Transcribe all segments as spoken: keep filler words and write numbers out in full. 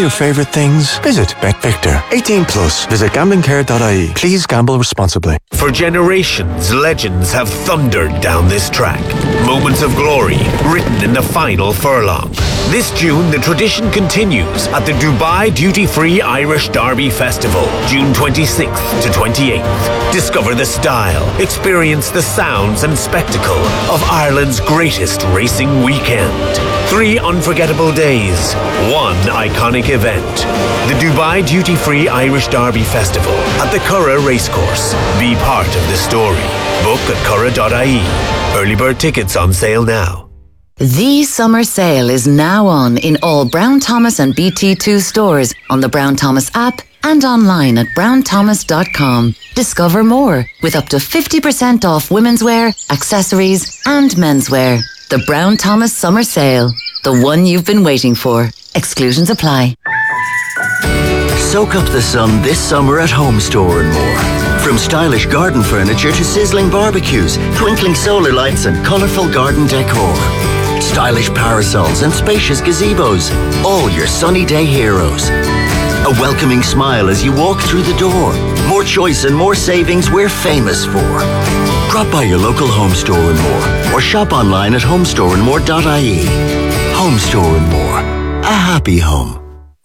your favourite things? Visit BetVictor. eighteen plus. Visit gambling care dot I E. Please gamble responsibly. For generations, legends have thundered down this track. Moments of glory written in the final furlong. This June, the tradition continues at the Dubai Duty Free Irish Derby Festival, June twenty-sixth to twenty-eighth. Discover the style, experience the sounds and spectacle of Ireland's greatest racing weekend. Three unforgettable days, one iconic event. The Dubai Duty Free Irish Derby Festival at the Curragh Racecourse. Be part of the story. Book at curragh dot I E. Early bird tickets on sale now. The summer sale is now on in all Brown Thomas and B T two stores, on the Brown Thomas app and online at brown thomas dot com. Discover more with up to fifty percent off women's wear, accessories and menswear. The Brown Thomas Summer Sale. The one you've been waiting for. Exclusions apply. Soak up the sun this summer at Home Store and more. From stylish garden furniture to sizzling barbecues, twinkling solar lights and colourful garden decor. Stylish parasols and spacious gazebos. All your sunny day heroes. A welcoming smile as you walk through the door. More choice and more savings we're famous for. Drop by your local Home Store and more, or shop online at home store and more dot I E. Home Store and More. A happy home.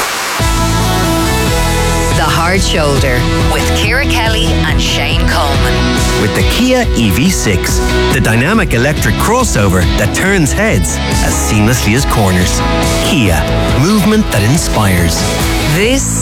The Hard Shoulder with Ciara Kelly and Shane Coleman. With the Kia E V six, the dynamic electric crossover that turns heads as seamlessly as corners. Kia, movement that inspires. This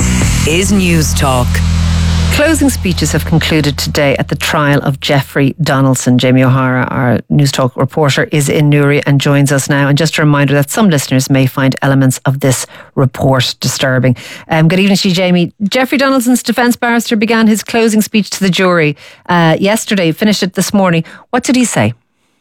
is News Talk. Closing speeches have concluded today at the trial of Jeffrey Donaldson. Jamie O'Hara, our News Talk reporter, is in Newry and joins us now. And just a reminder that some listeners may find elements of this report disturbing. Um, good evening to you, Jamie. Jeffrey Donaldson's defence barrister began his closing speech to the jury uh, yesterday, finished it this morning. What did he say?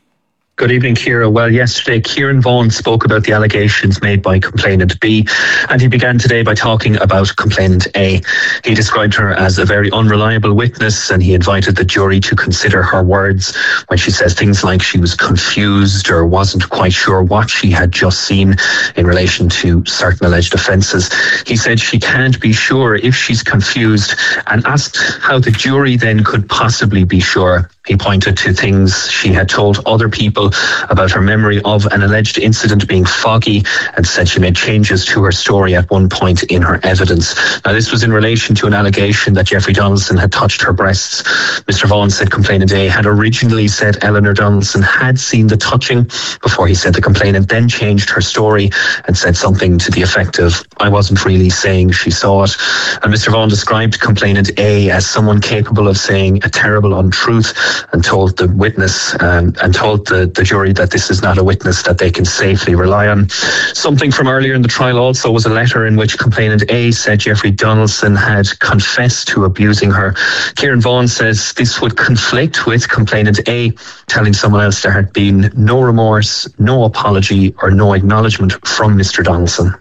Good evening, Ciara. Well, yesterday, Kieran Vaughan spoke about the allegations made by complainant B, and he began today by talking about complainant A. He described her as a very unreliable witness, and he invited the jury to consider her words when she says things like she was confused or wasn't quite sure what she had just seen in relation to certain alleged offences. He said she can't be sure if she's confused, and asked how the jury then could possibly be sure. He pointed to things she had told other people about her memory of an alleged incident being foggy, and said she made changes to her story at one point in her evidence. Now, this was in relation to an allegation that Jeffrey Donaldson had touched her breasts. Mister Vaughan said complainant A had originally said Eleanor Donaldson had seen the touching, before he said the complainant then changed her story and said something to the effect of, I wasn't really saying she saw it. And Mister Vaughan described complainant A as someone capable of saying a terrible untruth, and told the witness um, and told the, the jury that this is not a witness that they can safely rely on. Something from earlier in the trial also was a letter in which complainant A said Jeffrey Donaldson had confessed to abusing her. Kieran Vaughan says this would conflict with complainant A telling someone else there had been no remorse, no apology or no acknowledgement from Mister Donaldson.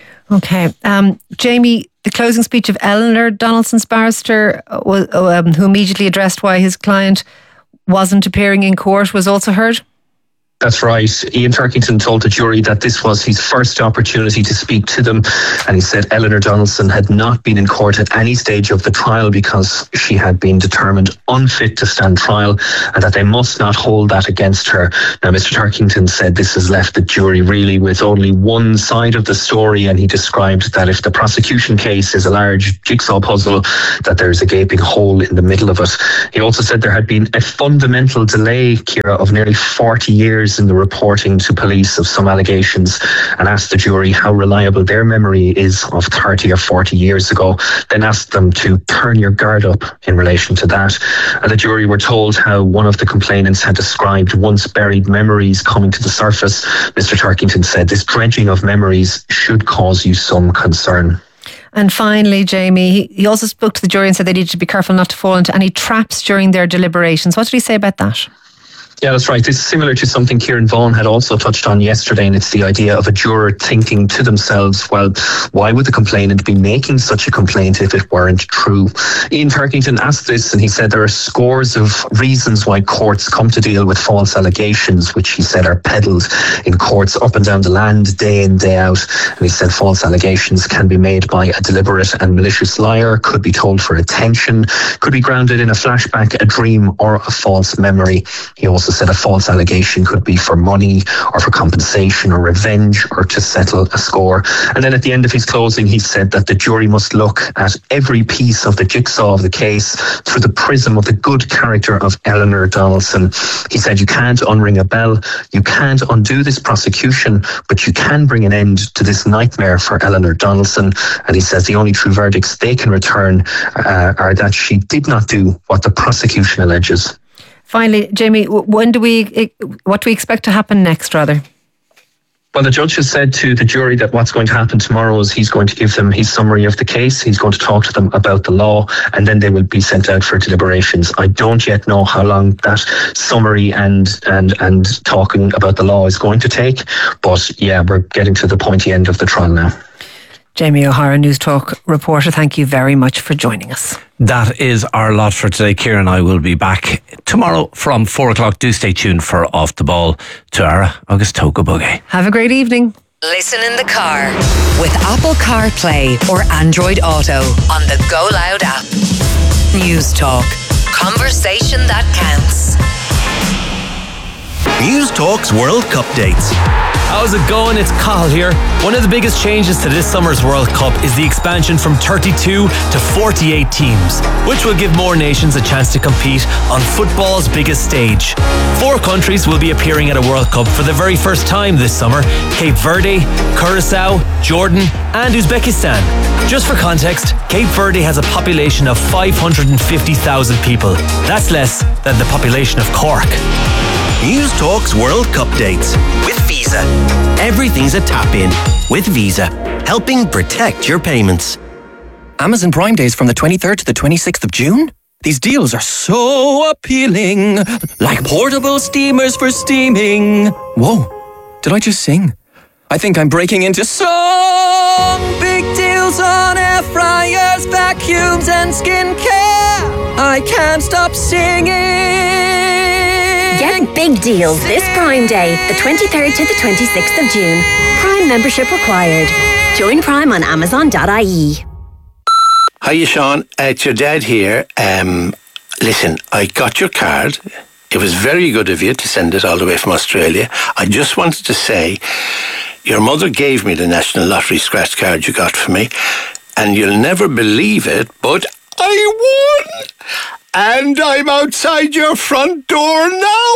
Okay. Um, Jamie, the closing speech of Eleanor Donaldson's barrister, was, um, who immediately addressed why his client wasn't appearing in court, was also heard? That's right. Ian Turkington told the jury that this was his first opportunity to speak to them, and he said Eleanor Donaldson had not been in court at any stage of the trial because she had been determined unfit to stand trial, and that they must not hold that against her. Now, Mister Turkington said this has left the jury really with only one side of the story, and he described that if the prosecution case is a large jigsaw puzzle, that there's a gaping hole in the middle of it. He also said there had been a fundamental delay, Ciara, of nearly forty years in the reporting to police of some allegations, and asked the jury how reliable their memory is of thirty or forty years ago, then asked them to turn your guard up in relation to that. And the jury were told how one of the complainants had described once buried memories coming to the surface. Mister Turkington said this dredging of memories should cause you some concern. And finally, Jamie, he, he also spoke to the jury and said they needed to be careful not to fall into any traps during their deliberations. What did he say about that? Yeah, that's right. This is similar to something Kieran Vaughan had also touched on yesterday, and it's the idea of a juror thinking to themselves, well, why would the complainant be making such a complaint if it weren't true? Ian Turkington asked this, and he said there are scores of reasons why courts come to deal with false allegations, which he said are peddled in courts up and down the land day in, day out. And he said false allegations can be made by a deliberate and malicious liar, could be told for attention, could be grounded in a flashback, a dream, or a false memory. He also said a false allegation could be for money or for compensation or revenge or to settle a score. And then at the end of his closing, he said that the jury must look at every piece of the jigsaw of the case through the prism of the good character of Eleanor Donaldson. He said you can't unring a bell, you can't undo this prosecution, but you can bring an end to this nightmare for Eleanor Donaldson. And he says the only true verdicts they can return uh, are that she did not do what the prosecution alleges. Finally, Jamie, when do we, what do we expect to happen next, rather? Well, the judge has said to the jury that what's going to happen tomorrow is he's going to give them his summary of the case. He's going to talk to them about the law, and then they will be sent out for deliberations. I don't yet know how long that summary and and and talking about the law is going to take, but yeah, we're getting to the pointy end of the trial now. Jamie O'Hara, News Talk reporter, thank you very much for joining us. That is our lot for today. Ciara and I will be back tomorrow from four o'clock. Do stay tuned for Off the Ball. Tuara August Toga Bugge. Have a great evening. Listen in the car with Apple CarPlay or Android Auto on the Go Loud app. News Talk. Conversation that counts. News Talk's World Cup dates. How's it going? It's Cathal here. One of the biggest changes to this summer's World Cup is the expansion from thirty-two to forty-eight teams, which will give more nations a chance to compete on football's biggest stage. Four countries will be appearing at a World Cup for the very first time this summer: Cape Verde, Curacao, Jordan and Uzbekistan. Just for context, Cape Verde has a population of five hundred fifty thousand people. That's less than the population of Cork. News Talk's World Cup dates with Visa. Everything's a tap-in with Visa, helping protect your payments. Amazon Prime Days from the twenty-third to the twenty-sixth of June? These deals are so appealing. Like portable steamers for steaming. Whoa, did I just sing? I think I'm breaking into song. Big deals on air fryers, vacuums and skincare. I can't stop singing. Get big deals this Prime Day, the twenty-third to the twenty-sixth of June. Prime membership required. Join Prime on amazon dot I E. Hiya, Sean. Uh, it's your dad here. Um, listen, I got your card. It was very good of you to send it all the way from Australia. I just wanted to say, your mother gave me the National Lottery scratch card you got for me, and you'll never believe it, but I won! And I'm outside your front door now!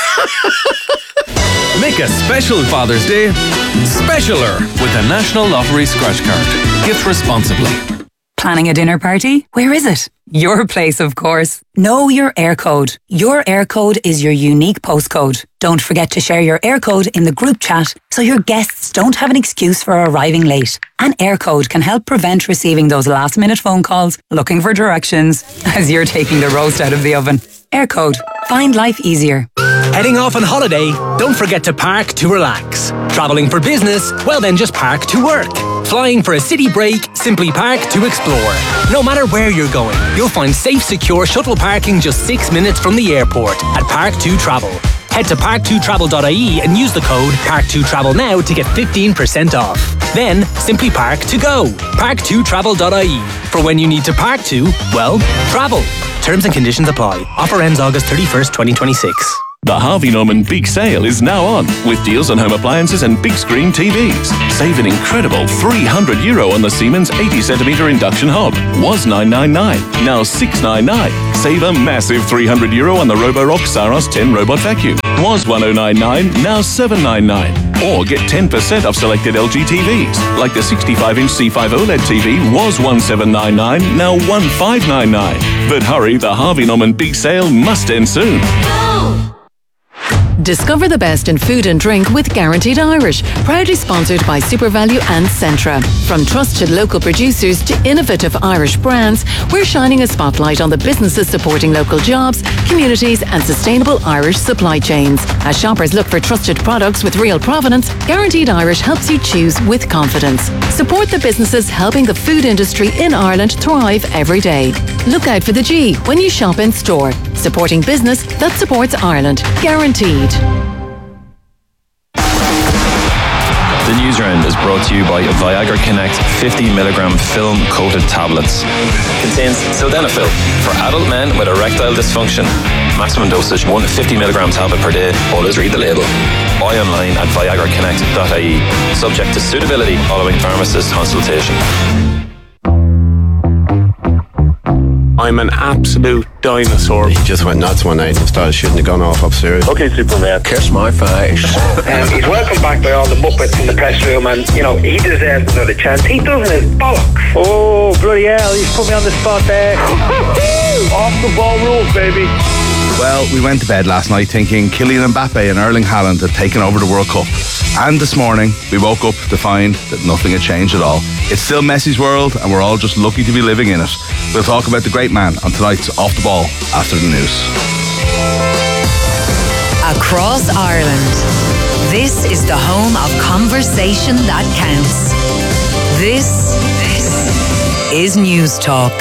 Make a special Father's Day specialer with a National Lottery scratch card. Gift responsibly. Planning a dinner party? Where is it? Your place, of course. Know your air code. Your air code is your unique postcode. Don't forget to share your air code in the group chat so your guests don't have an excuse for arriving late. An air code can help prevent receiving those last minute phone calls looking for directions as you're taking the roast out of the oven. Air code. Find life easier. Heading off on holiday? Don't forget to park to relax. Travelling for business? Well then just park to work. Flying for a city break? Simply park to explore. No matter where you're going, you'll find safe, secure shuttle parking just six minutes from the airport at Park two Travel. Head to park two travel dot I E and use the code park two travel now to get fifteen percent off. Then, simply park to go. park two travel dot I E. For when you need to park to, well, travel. Terms and conditions apply. Offer ends August thirty-first, twenty twenty-six. The Harvey Norman Big Sale is now on, with deals on home appliances and big screen T Vs. Save an incredible three hundred euro on the Siemens eighty centimetre induction hob. Was nine ninety-nine, now six ninety-nine. Save a massive three hundred euro on the Roborock Saros ten robot vacuum. Was ten ninety-nine, now seven ninety-nine. Or get ten percent off selected L G T Vs, like the sixty-five inch C five OLED T V was seventeen ninety-nine, now fifteen ninety-nine. But hurry, the Harvey Norman Big Sale must end soon. Discover the best in food and drink with Guaranteed Irish, proudly sponsored by SuperValu and Centra. From trusted local producers to innovative Irish brands, we're shining a spotlight on the businesses supporting local jobs, communities and sustainable Irish supply chains. As shoppers look for trusted products with real provenance, Guaranteed Irish helps you choose with confidence. Support the businesses helping the food industry in Ireland thrive every day. Look out for the G when you shop in store. Supporting business that supports Ireland. Guaranteed. The news round is brought to you by Viagra Connect fifty milligram film coated tablets. Contains sildenafil for adult men with erectile dysfunction. Maximum dosage one fifty milligram tablet per day. Always read the label. Buy online at viagra connect dot I E. Subject to suitability following pharmacist consultation. I'm an absolute dinosaur. He just went nuts one night and started shooting the gun off upstairs. Okay, Superman. Kiss my face. um, he's welcomed back by all the Muppets in the press room, and, you know, he deserves another chance. He doesn't his bollocks. Oh, bloody hell, he's put me on the spot there. Off the ball rules, baby. Well, we went to bed last night thinking Kylian Mbappe and Erling Haaland had taken over the World Cup. And this morning, we woke up to find that nothing had changed at all. It's still Messi's world, and we're all just lucky to be living in it. We'll talk about the great man on tonight's Off the Ball after the news. Across Ireland, this is the home of conversation that counts. This, this is News Talk.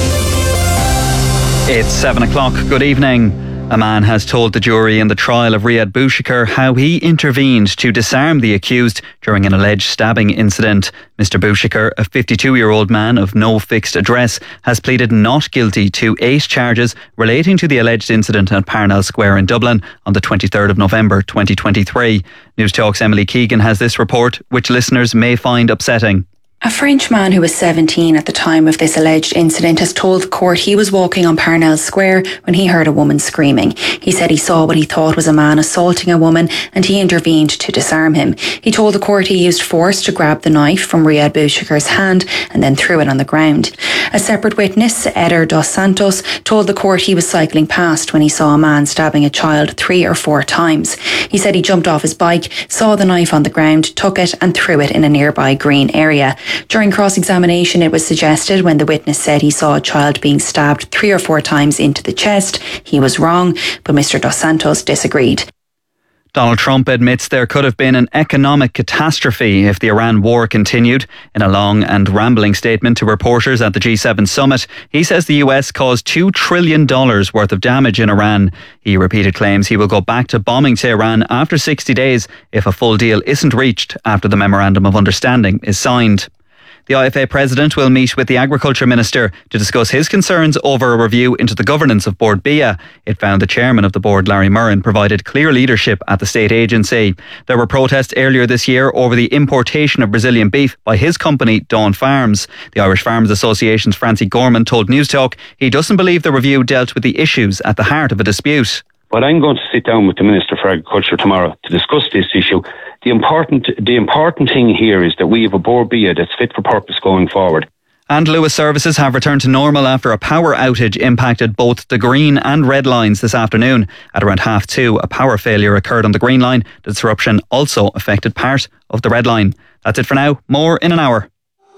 It's seven o'clock. Good evening. A man has told the jury in the trial of Riyad Bouchikar how he intervened to disarm the accused during an alleged stabbing incident. Mister Bouchikar, a fifty-two-year-old man of no fixed address, has pleaded not guilty to eight charges relating to the alleged incident at Parnell Square in Dublin on the twenty-third of November twenty twenty-three. News Talk's Emily Keegan has this report, which listeners may find upsetting. A French man who was seventeen at the time of this alleged incident has told the court he was walking on Parnell Square when he heard a woman screaming. He said he saw what he thought was a man assaulting a woman and he intervened to disarm him. He told the court he used force to grab the knife from Riyad Bouchikar's hand and then threw it on the ground. A separate witness, Eder dos Santos, told the court he was cycling past when he saw a man stabbing a child three or four times. He said he jumped off his bike, saw the knife on the ground, took it and threw it in a nearby green area. During cross-examination, it was suggested when the witness said he saw a child being stabbed three or four times into the chest, he was wrong, but Mister Dos Santos disagreed. Donald Trump admits there could have been an economic catastrophe if the Iran war continued. In a long and rambling statement to reporters at the G seven summit, he says the U S caused two trillion dollars worth of damage in Iran. He repeated claims he will go back to bombing Tehran after sixty days if a full deal isn't reached after the Memorandum of Understanding is signed. The I F A president will meet with the Agriculture Minister to discuss his concerns over a review into the governance of Bord Bia. It found the chairman of the board, Larry Murrin, provided clear leadership at the state agency. There were protests earlier this year over the importation of Brazilian beef by his company, Dawn Farms. The Irish Farmers Association's Francie Gorman told News Talk he doesn't believe the review dealt with the issues at the heart of a dispute. But I'm going to sit down with the Minister for Agriculture tomorrow to discuss this issue. The important the important thing here is that we have a Bord Bia that's fit for purpose going forward. And Lewis services have returned to normal after a power outage impacted both the green and red lines this afternoon. At around half two, a power failure occurred on the green line. The disruption also affected part of the red line. That's it for now. More in an hour.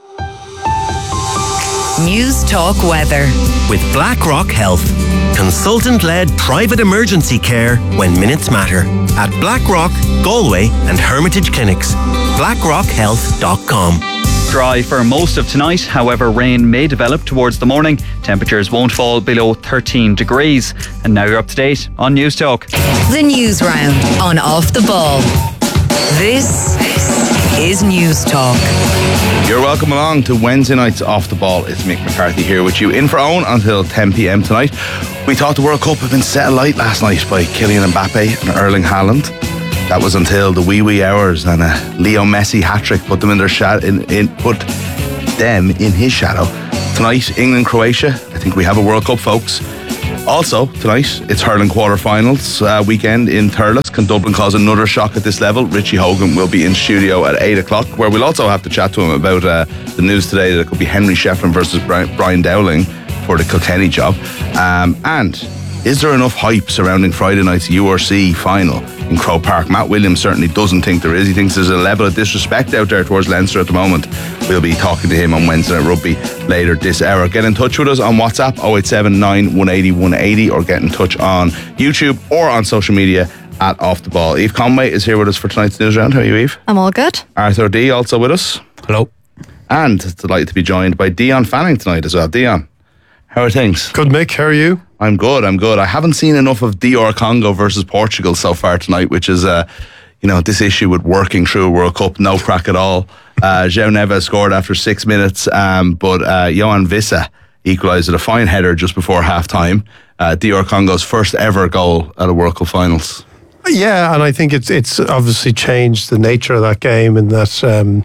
News Talk Weather. With BlackRock Health. Consultant-led private emergency care when minutes matter. At BlackRock, Galway and Hermitage Clinics. blackrock health dot com. Dry for most of tonight, however rain may develop towards the morning. Temperatures won't fall below thirteen degrees. And now you're up to date on News Talk. The News Round on Off the Ball. This is News Talk. You're welcome along to Wednesday night's Off the Ball. It's Mick McCarthy here with you in for Owen until ten p.m. tonight. We thought the World Cup had been set alight last night by Kylian Mbappe and Erling Haaland. That was until the wee wee hours and a Leo Messi hat-trick put them in their shadow, in, in, put them in his shadow. Tonight, England Croatia. I think we have a World Cup, folks. Also, tonight, it's hurling quarterfinals uh, weekend in Thurles. Can Dublin cause another shock at this level? Richie Hogan will be in studio at eight o'clock, where we'll also have to chat to him about uh, the news today that it could be Henry Shefflin versus Brian Dowling for the Kilkenny job. Um, and is there enough hype surrounding Friday night's U R C final in Croke Park. Matt Williams certainly doesn't think there is. He thinks there's a level of disrespect out there towards Leinster at the moment. We'll be talking to him on Wednesday Night Rugby later this hour. Get in touch with us on WhatsApp oh eight seven nine, one eight oh, one eight oh or get in touch on YouTube or on social media at Off the Ball. Eve Conway is here with us for tonight's news round. How are you, Eve? I'm all good. Arthur D also with us. Hello. And delighted to be joined by Dion Fanning tonight as well. Dion, how are things? Good, Mick. How are you? I'm good, I'm good. I haven't seen enough of D R Congo versus Portugal so far tonight, which is, uh, you know, this issue with working through a World Cup, no crack at all. Uh, João Neves scored after six minutes, um, but uh, Johan Wissa equalised with a fine header just before half-time. Uh, D R Congo's first ever goal at a World Cup finals. Yeah, and I think it's it's obviously changed the nature of that game in that um,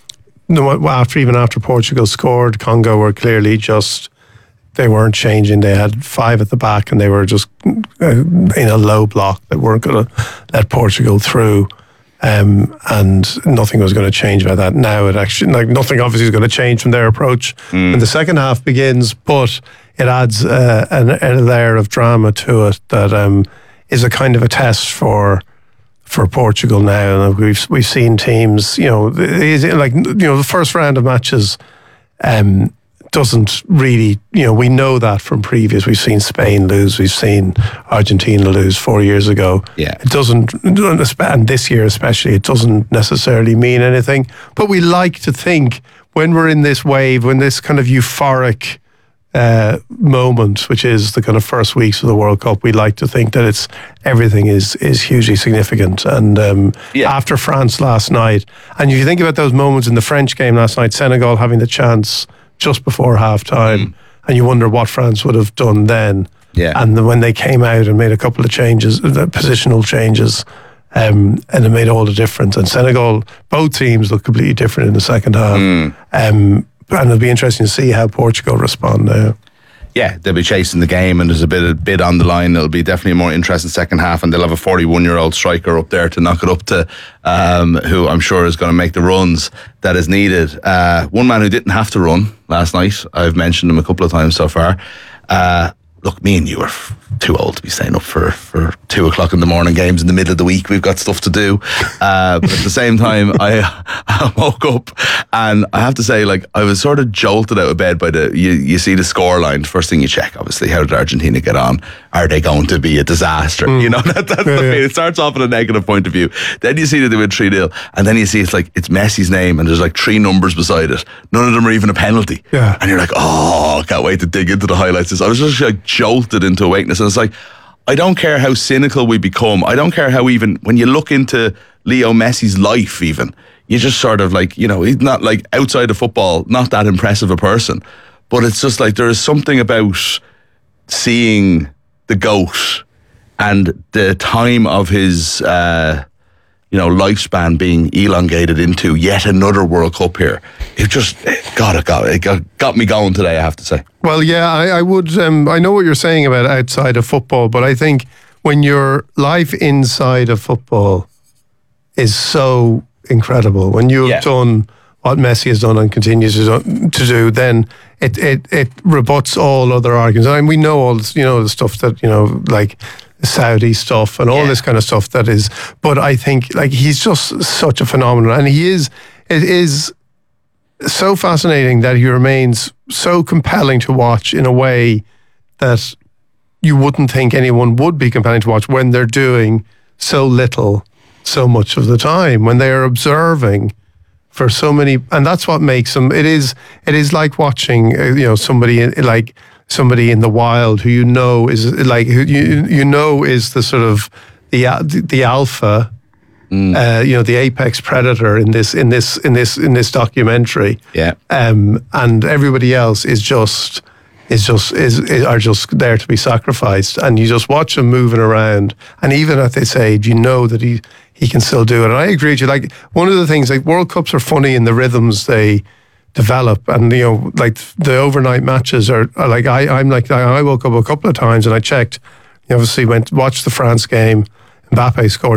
no, after even after Portugal scored, Congo were clearly just, they weren't changing. They had five at the back and they were just uh, in a low block that weren't going to let Portugal through. Um, and nothing was going to change by that. Now it actually, like nothing obviously is going to change from their approach mm. when the second half begins, but it adds uh, an, a layer of drama to it that um, is a kind of a test for for Portugal now. And we've we've seen teams, you know, like you know the first round of matches um, doesn't really, you know, we know that from previous. We've seen Spain lose, we've seen Argentina lose four years ago. Yeah, it doesn't, and this year especially, it doesn't necessarily mean anything. But we like to think when we're in this wave, when this kind of euphoric Uh, moment, which is the kind of first weeks of the World Cup, we like to think that it's everything is is hugely significant. And um, yeah. after France last night, and if you think about those moments in the French game last night, Senegal having the chance just before half time, mm. and you wonder what France would have done then. Yeah. And when they came out and made a couple of changes, the positional changes, um, and it made all the difference. And Senegal, both teams look completely different in the second half. Mm. Um, And it'll be interesting to see how Portugal respond now. Yeah, they'll be chasing the game and there's a bit of bid on the line. It'll be definitely a more interesting second half and they'll have a forty-one-year-old striker up there to knock it up to, um, who I'm sure is going to make the runs that is needed. Uh, one man who didn't have to run last night, I've mentioned him a couple of times so far. Uh, look, me and you are too old to be staying up for, for two o'clock in the morning games in the middle of the week. We've got stuff to do. Uh, but at the same time, I, I woke up and I have to say, like, I was sort of jolted out of bed by the, you, you see the score line. First thing you check, obviously, how did Argentina get on? Are they going to be a disaster? Mm. You know, that, that's yeah, the thing. It starts off in a negative point of view. Then you see that they win three nil. And then you see it's like, it's Messi's name and there's like three numbers beside it. None of them are even a penalty. Yeah. And you're like, oh, can't wait to dig into the highlights. I was just like jolted into awakeness. And it's like, I don't care how cynical we become. I don't care how even, when you look into Leo Messi's life even, you just sort of like, you know, he's not like outside of football, not that impressive a person. But it's just like there is something about seeing the GOAT and the time of his, uh, you know, lifespan being elongated into yet another World Cup here. It just, God, it got, it got, got me going today, I have to say. Well, yeah, I, I would, um, I know what you're saying about outside of football, but I think when your life inside of football is so incredible, when you've yeah. done what Messi has done and continues to do, then it, it, it rebuts all other arguments. I mean, we know all, you know, the stuff that, you know, like Saudi stuff and all yeah. this kind of stuff that is, but I think like he's just such a phenomenon, and he is, it is so fascinating that he remains so compelling to watch in a way that you wouldn't think anyone would be compelling to watch when they're doing so little so much of the time, when they are observing for so many, and that's what makes them, it is it is like watching uh, you know somebody in, like somebody in the wild who you know is like who you you know is the sort of the the alpha, mm. uh, you know, the apex predator in this in this in this in this documentary. Yeah, um, and everybody else is just is just is, is are just there to be sacrificed, and you just watch him moving around, and even at this age, you know that he he can still do it. And I agree with you. Like one of the things, like World Cups are funny in the rhythms they develop, and you know, like the overnight matches are, are like I, I'm like I woke up a couple of times and I checked. You know, obviously went watched the France game. Mbappe scored